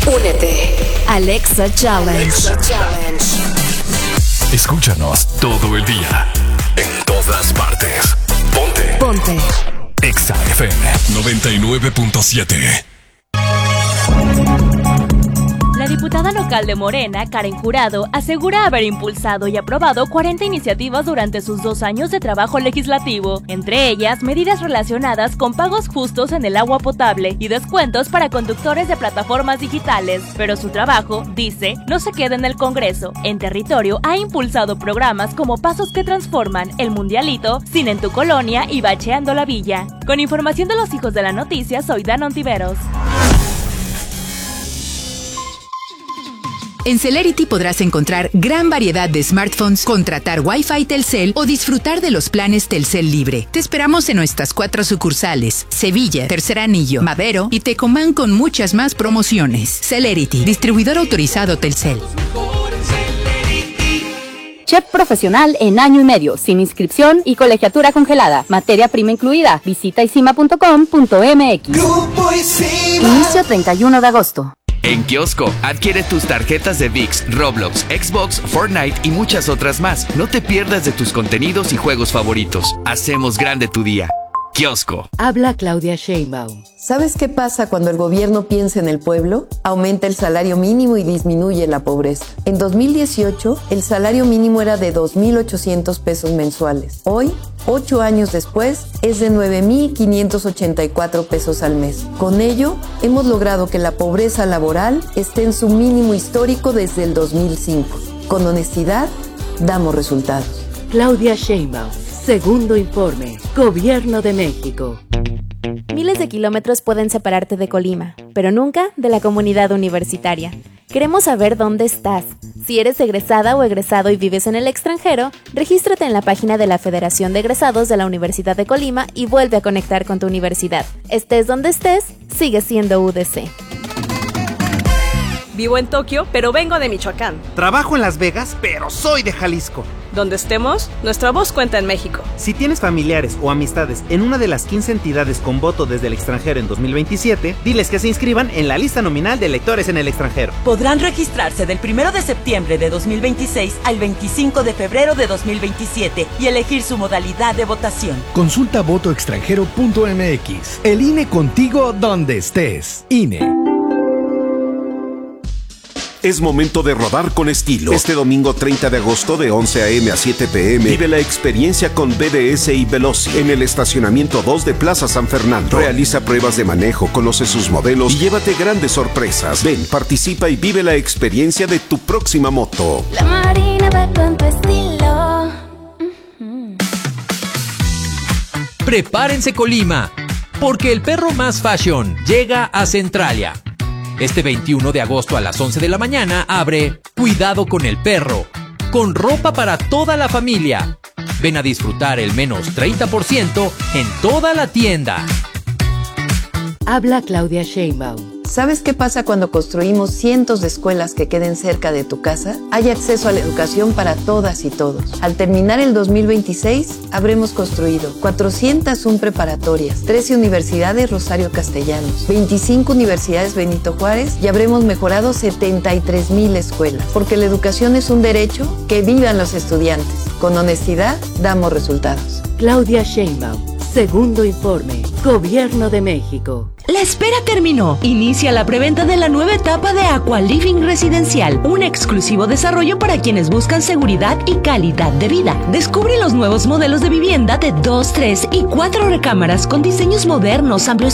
Únete. Alexa Challenge. Escúchanos todo el día. En todas partes. Ponte. Exa FM 99.7. La diputada local de Morena, Karen Jurado, asegura haber impulsado y aprobado 40 iniciativas durante sus 2 años de trabajo legislativo, entre ellas medidas relacionadas con pagos justos en el agua potable y descuentos para conductores de plataformas digitales. Pero su trabajo, dice, no se queda en el Congreso. En territorio ha impulsado programas como Pasos que Transforman, El Mundialito, Cine en tu Colonia y Bacheando la Villa. Con información de los hijos de la noticia, soy Dana Ontiveros. En Celerity podrás encontrar gran variedad de smartphones, contratar Wi-Fi Telcel o disfrutar de los planes Telcel Libre. Te esperamos en nuestras 4 sucursales: Sevilla, Tercer Anillo, Madero y Tecomán, con muchas más promociones. Celerity, distribuidor autorizado Telcel. Chef profesional en año y medio, sin inscripción y colegiatura congelada. Materia prima incluida. Visita isima.com.mx. Inicio 31 de agosto. En Kiosco, adquiere tus tarjetas de ViX, Roblox, Xbox, Fortnite y muchas otras más. No te pierdas de tus contenidos y juegos favoritos. Hacemos grande tu día. Kiosco. Habla Claudia Sheinbaum. ¿Sabes qué pasa cuando el gobierno piensa en el pueblo? Aumenta el salario mínimo y disminuye la pobreza. En 2018, el salario mínimo era de 2,800 pesos mensuales. Hoy, 8 años después, es de 9,584 pesos al mes. Con ello, hemos logrado que la pobreza laboral esté en su mínimo histórico desde el 2005. Con honestidad, damos resultados. Claudia Sheinbaum. Segundo informe. Gobierno de México. Miles de kilómetros pueden separarte de Colima, pero nunca de la comunidad universitaria. Queremos saber dónde estás. Si eres egresada o egresado y vives en el extranjero, regístrate en la página de la Federación de Egresados de la Universidad de Colima y vuelve a conectar con tu universidad. Estés donde estés, sigue siendo UDC. Vivo en Tokio, pero vengo de Michoacán. Trabajo en Las Vegas, pero soy de Jalisco. Donde estemos, nuestra voz cuenta en México. Si tienes familiares o amistades en una de las 15 entidades con voto desde el extranjero en 2027, diles que se inscriban en la lista nominal de electores en el extranjero. Podrán registrarse del 1 de septiembre de 2026 al 25 de febrero de 2027 y elegir su modalidad de votación. Consulta votoextranjero.mx. El INE contigo donde estés. INE. Es momento de rodar con estilo. Este domingo 30 de agosto de 11 a.m. a 7 p.m. vive la experiencia con BDS y Veloci en el estacionamiento 2 de Plaza San Fernando. Realiza pruebas de manejo, conoce sus modelos y llévate grandes sorpresas. Ven, participa y vive la experiencia de tu próxima moto. La Marina va con tu estilo. Prepárense Colima, porque el perro más fashion llega a Centralia. Este 21 de agosto a las 11 de la mañana abre Cuidado con el Perro, con ropa para toda la familia. Ven a disfrutar el menos 30% en toda la tienda. Habla Claudia Sheinbaum. ¿Sabes qué pasa cuando construimos cientos de escuelas que queden cerca de tu casa? Hay acceso a la educación para todas y todos. Al terminar el 2026, habremos construido 401 preparatorias, 13 universidades Rosario Castellanos, 25 universidades Benito Juárez y habremos mejorado 73,000 escuelas. Porque la educación es un derecho, que vivan los estudiantes. Con honestidad, damos resultados. Claudia Sheinbaum. Segundo informe. Gobierno de México. La espera terminó. Inicia la preventa de la nueva etapa de Aqualiving Residencial, un exclusivo desarrollo para quienes buscan seguridad y calidad de vida. Descubre los nuevos modelos de vivienda de 2, 3 y 4 recámaras con diseños modernos, amplios